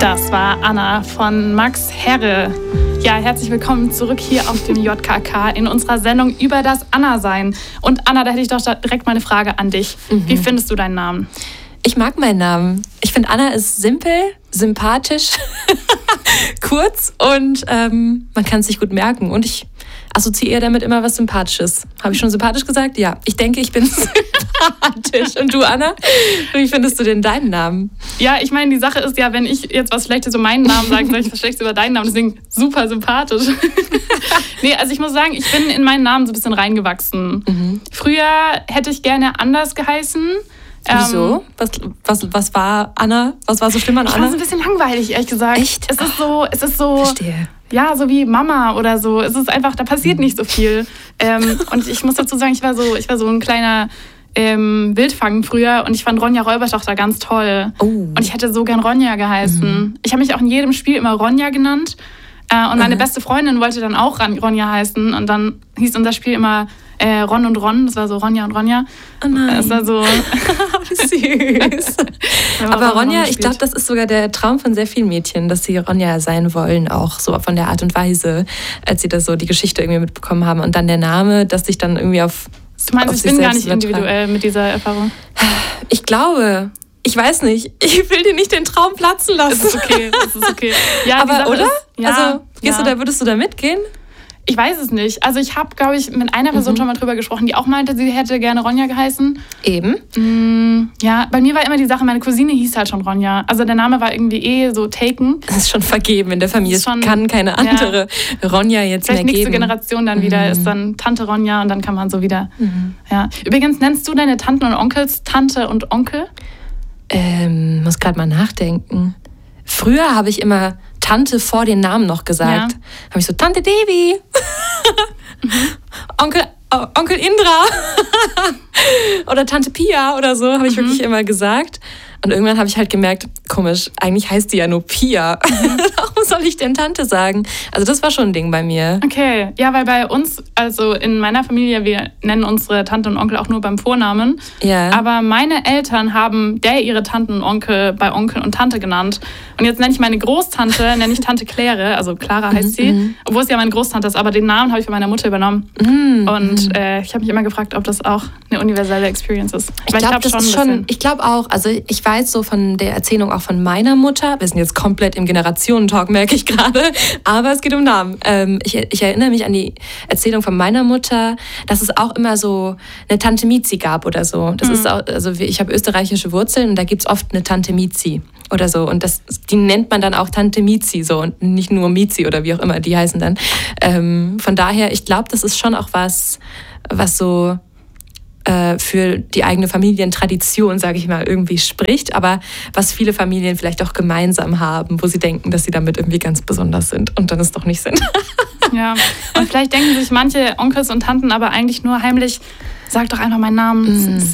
Das war Anna von Max Herre. Ja, herzlich willkommen zurück hier auf dem JKK in unserer Sendung über das Anna-Sein. Und Anna, da hätte ich doch direkt mal eine Frage an dich. Wie findest du deinen Namen? Ich mag meinen Namen. Ich finde, Anna ist simpel, sympathisch, kurz und man kann es sich gut merken. Und ich assoziiere damit immer was Sympathisches. Habe ich schon sympathisch gesagt? Ja. Ich denke, ich bin sympathisch. Und du, Anna? Wie findest du denn deinen Namen? Ja, ich meine, die Sache ist ja, wenn ich jetzt was Schlechtes über meinen Namen sage, sage ich was Schlechtes über deinen Namen. Deswegen super sympathisch. Nee, also ich muss sagen, ich bin in meinen Namen so ein bisschen reingewachsen. Früher hätte ich gerne anders geheißen. Wieso? Was war Anna? Was war so schlimm an Anna? Ich war so ein bisschen langweilig, ehrlich gesagt. Echt? Es ist so. Verstehe. Ja, so wie Mama oder so. Es ist einfach, da passiert nicht so viel. Und ich muss dazu sagen, ich war so ein kleiner Wildfang früher und ich fand Ronja Räubertochter ganz toll. Oh. Und ich hätte so gern Ronja geheißen. Ich habe mich auch in jedem Spiel immer Ronja genannt. Und meine beste Freundin wollte dann auch Ronja heißen. Und dann hieß unser Spiel immer Ron und Ron. Das war so Ronja und Ronja. Oh nein. Das war so süß. Aber Ronja, ich glaube, das ist sogar der Traum von sehr vielen Mädchen, dass sie Ronja sein wollen, auch so von der Art und Weise, als sie das so die Geschichte irgendwie mitbekommen haben. Und dann der Name, dass sich dann irgendwie auf Du meinst, ich bin gar nicht individuell mit dieser Erfahrung? Ich glaube, ich weiß nicht. Ich will dir nicht den Traum platzen lassen. Es ist okay. Ja, aber oder? Also, würdest du da mitgehen? Ich weiß es nicht. Also ich habe, glaube ich, mit einer Person schon mal drüber gesprochen, die auch meinte, sie hätte gerne Ronja geheißen. Eben. Ja, bei mir war immer die Sache, meine Cousine hieß halt schon Ronja. Also der Name war irgendwie so taken. Das ist schon vergeben in der Familie. Es kann keine andere Ronja jetzt mehr geben. Vielleicht nächste Generation dann wieder ist dann Tante Ronja und dann kann man so wieder. Ja. Übrigens, nennst du deine Tanten und Onkels Tante und Onkel? Muss gerade mal nachdenken. Früher habe ich immer Tante vor den Namen noch gesagt. Habe ich so, Tante Devi, Onkel Indra oder Tante Pia oder so, habe ich wirklich immer gesagt. Und irgendwann habe ich halt gemerkt, komisch, eigentlich heißt die ja nur Pia. Warum soll ich denn Tante sagen? Also das war schon ein Ding bei mir. Okay, ja, weil bei uns, also in meiner Familie, wir nennen unsere Tante und Onkel auch nur beim Vornamen. Ja. Aber meine Eltern haben ihre Tanten und Onkel bei Onkel und Tante genannt. Und jetzt nenne ich meine Großtante, Tante Claire, also Clara heißt sie, obwohl es ja meine Großtante ist, aber den Namen habe ich von meiner Mutter übernommen. Und ich habe mich immer gefragt, ob das auch eine universelle Experience ist. Ich glaube, das ist schon, ich glaube auch, also ich weiß so von der Erzählung auch von meiner Mutter, wir sind jetzt komplett im Generationentalk, merke ich gerade, aber es geht um Namen. Ich erinnere mich an die Erzählung von meiner Mutter, dass es auch immer so eine Tante Mizi gab oder so. Das ist auch, also ich habe österreichische Wurzeln und da gibt es oft eine Tante Mizi oder so und die nennt man dann auch Tante Mizi so und nicht nur Mizi oder wie auch immer die heißen dann. Von daher, ich glaube, das ist schon auch was so für die eigene Familientradition, sage ich mal, irgendwie spricht, aber was viele Familien vielleicht auch gemeinsam haben, wo sie denken, dass sie damit irgendwie ganz besonders sind und dann es doch nicht sind. Ja, und vielleicht denken sich manche Onkels und Tanten aber eigentlich nur heimlich, sag doch einfach meinen Namen.